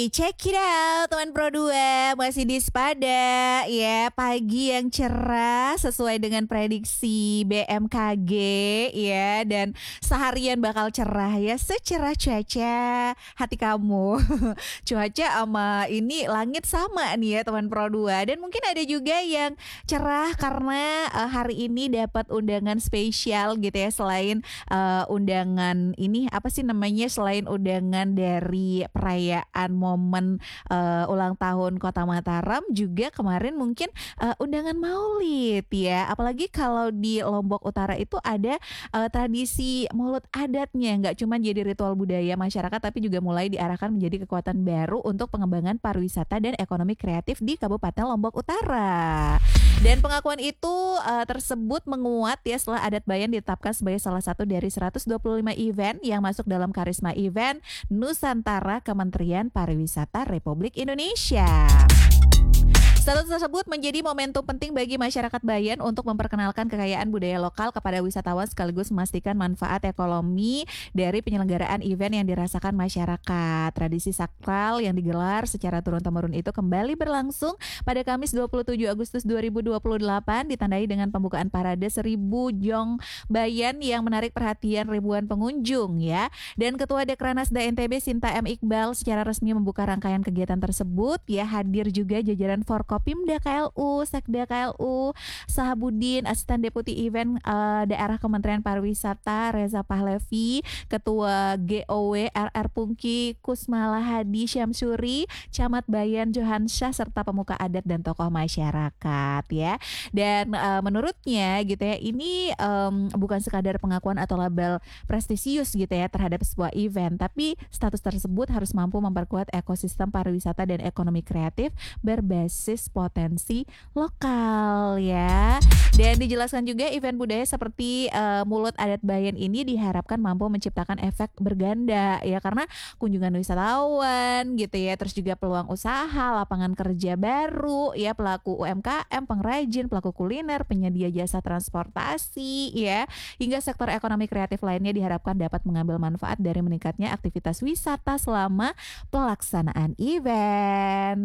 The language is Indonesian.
Check it out teman Pro 2, masih di Spada ya, pagi yang cerah sesuai dengan prediksi BMKG ya, dan seharian bakal cerah ya, secerah cuaca hati kamu. Cuaca sama ini langit sama nih ya teman Pro 2, dan mungkin ada juga yang cerah karena hari ini dapat undangan spesial gitu ya, selain undangan ini apa sih namanya, selain undangan dari perayaan momen ulang tahun Kota Mataram, juga kemarin mungkin undangan Maulid ya. Apalagi kalau di Lombok Utara itu ada tradisi Maulid adatnya, nggak cuma jadi ritual budaya masyarakat tapi juga mulai diarahkan menjadi kekuatan baru untuk pengembangan pariwisata dan ekonomi kreatif di Kabupaten Lombok Utara. Dan pengakuan itu tersebut menguat ya setelah adat Bayan ditetapkan sebagai salah satu dari 125 event yang masuk dalam Karisma Event Nusantara Kementerian Pariwisata Republik Indonesia. Status tersebut menjadi momentum penting bagi masyarakat Bayan untuk memperkenalkan kekayaan budaya lokal kepada wisatawan sekaligus memastikan manfaat ekonomi dari penyelenggaraan event yang dirasakan masyarakat. Tradisi sakral yang digelar secara turun-temurun itu kembali berlangsung pada Kamis 27 Agustus 2028 ditandai dengan pembukaan parade 1000 Jong Bayan yang menarik perhatian ribuan pengunjung ya. Dan Ketua Dekranasda NTB Sinta M. Iqbal secara resmi membuka rangkaian kegiatan tersebut ya. Hadir juga jajaran Forkopimda KLU, Sekda KLU, Sahabudin, Asisten Deputi Event Daerah Kementerian Pariwisata Reza Pahlevi, Ketua GOW RR Pungki Kusmala Hadi Syamsuri, Camat Bayan Johansyah, serta pemuka adat dan tokoh masyarakat ya. Dan menurutnya gitu ya, ini bukan sekadar pengakuan atau label prestisius gitu ya terhadap sebuah event, tapi status tersebut harus mampu memperkuat ekosistem pariwisata dan ekonomi kreatif berbasis potensi lokal ya. Dan dijelaskan juga event budaya seperti Mulut Adat Bayan ini diharapkan mampu menciptakan efek berganda ya, karena kunjungan wisatawan gitu ya, terus juga peluang usaha, lapangan kerja baru ya, pelaku UMKM, pengrajin, pelaku kuliner, penyedia jasa transportasi ya, hingga sektor ekonomi kreatif lainnya diharapkan dapat mengambil manfaat dari meningkatnya aktivitas wisata selama pelaksanaan event.